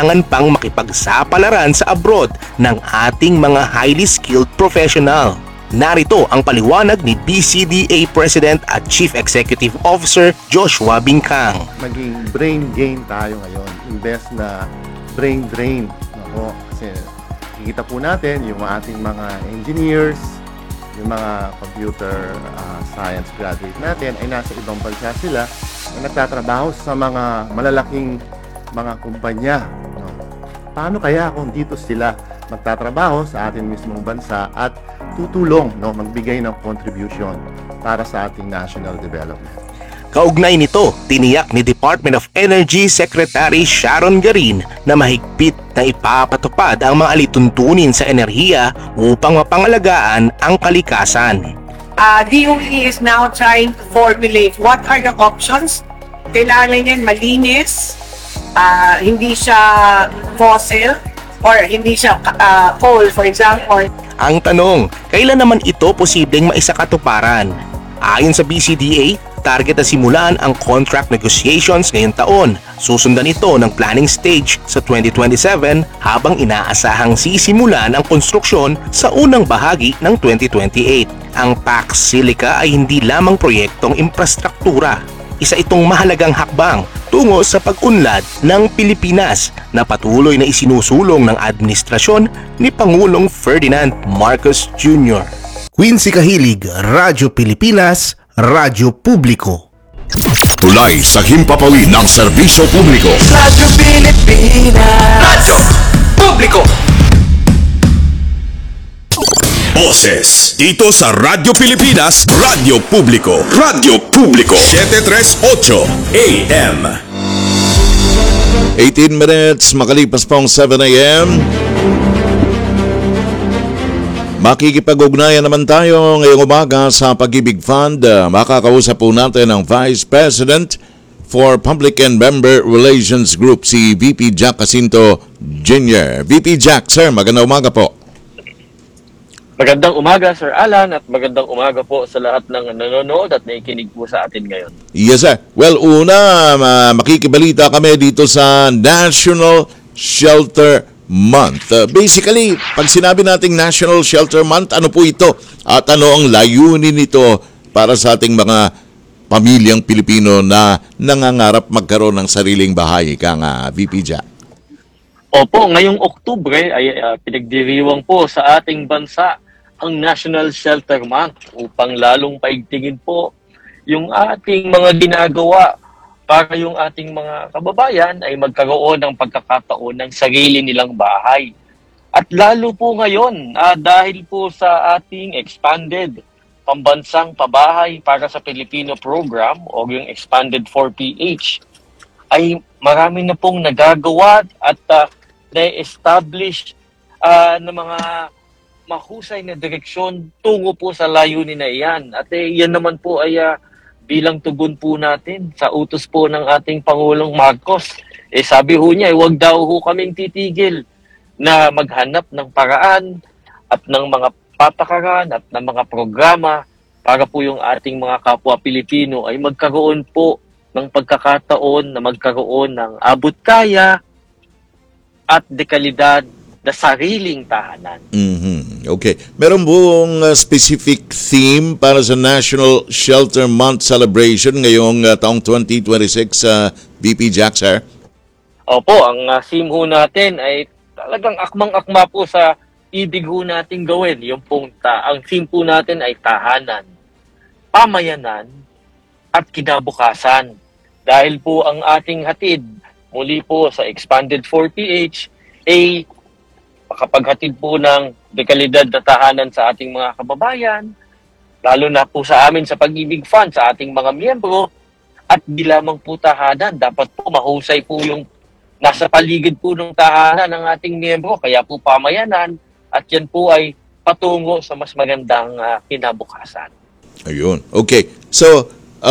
kailangan pang makipagsapalaran sa abroad ng ating mga highly skilled professional. Narito ang paliwanag ni BCDA President at Chief Executive Officer Joshua Bincang. Maging brain gain tayo ngayon, imbes na brain drain. Ako, kasi kikita po natin yung ating mga engineers, yung mga computer science graduate natin ay nasa ibang bansa sila na nagtatrabaho sa mga malalaking mga kumpanya. No? Paano kaya kung dito sila magtatrabaho sa ating mismong bansa at tutulong, no, magbigay ng contribution para sa ating national development? Kaugnay nito, tiniyak ni Department of Energy Secretary Sharon Garin na mahigpit na ipapatupad ang mga alituntunin sa enerhiya upang mapangalagaan ang kalikasan. DOE is now trying to formulate what are the options. Kailangan yan malinis, hindi siya fossil, or hindi siya coal, for example. Ang tanong, kailan naman ito posibleng maisakatuparan? Ayon sa BCDA, target na simulan ang contract negotiations ngayong taon. Susundan ito ng planning stage sa 2027 habang inaasahang sisimulan ang konstruksyon sa unang bahagi ng 2028. Ang Pax Silica ay hindi lamang proyektong infrastruktura. Isa itong mahalagang hakbang tungo sa pag-unlad ng Pilipinas na patuloy na isinusulong ng administrasyon ni Pangulong Ferdinand Marcos Jr. Quincy Kahilig, Radyo Pilipinas, Radyo Publiko. Tulay sa himpapawid ng serbisyo publiko. Radyo Pilipinas. Radyo Publiko. Boses dito sa Radyo Pilipinas, Radyo Publiko. Radyo Publiko 738 AM. 18 minutes, makalipas pong 7 a.m. Makikipag-ugnayan naman tayo ngayong umaga sa Pag-ibig Fund. Makakausap po natin ang Vice President for Public and Member Relations Group, si VP Jack Jacinto Jr. VP Jack, sir, magandang umaga po. Magandang umaga, Sir Alan, at magandang umaga po sa lahat ng nanonood at nakikinig po sa atin ngayon. Yes, sir. Well, una, makikibalita kami dito sa National Shelter Month. Basically, pag sinabi nating National Shelter Month, ano po ito? At ano ang layunin nito para sa ating mga pamilyang Pilipino na nangangarap magkaroon ng sariling bahay, kang VP Jack? Opo, ngayong Oktubre ay pinagdiriwang po sa ating bansa ang National Shelter Month upang lalong paigtingin po yung ating mga ginagawa para yung ating mga kababayan ay magkaroon ng pagkakataon ng sarili nilang bahay. At lalo po ngayon, dahil po sa ating expanded pambansang pabahay para sa Pilipino program o yung expanded 4PH, ay marami na pong nagagawa at na-establish na mga mahusay na direksyon tungo po sa layunin na iyan. At yan naman po ay bilang tugon po natin sa utos po ng ating Pangulong Marcos. Sabi ho niya, huwag daw ho kaming titigil na maghanap ng paraan at ng mga patakaran at ng mga programa para po yung ating mga kapwa Pilipino ay magkaroon po ng pagkakataon na magkaroon ng abot kaya at dekalidad na sariling tahanan. Okay. Meron buong specific theme para sa National Shelter Month celebration ngayong taong 2026, VP Jack, sir? Opo, ang theme ho natin ay talagang akmang-akma po sa ibig ho natin gawin. Yung ang theme po natin ay tahanan, pamayanan, at kinabukasan. Dahil po ang ating hatid muli po sa expanded 4PH ay makapaghatid po ng dekalidad na tahanan sa ating mga kababayan, lalo na po sa amin sa Pag-ibig Fund, sa ating mga miyembro, at di lamang po tahanan, dapat po mahusay po yung nasa paligid po ng tahanan ng ating miyembro, kaya po pamayanan, at yan po ay patungo sa mas magandang kinabukasan. Ayun. Okay. So,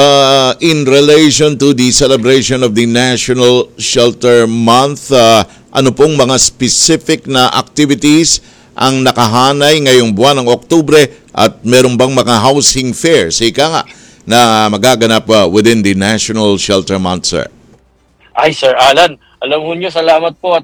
in relation to the celebration of the National Shelter Month, ano pong mga specific na activities ang nakahanay ngayong buwan ng Oktubre at meron bang mga housing fairs, na magaganap within the National Shelter Month, sir? Ay, Sir Alan, alam mo nyo, salamat po at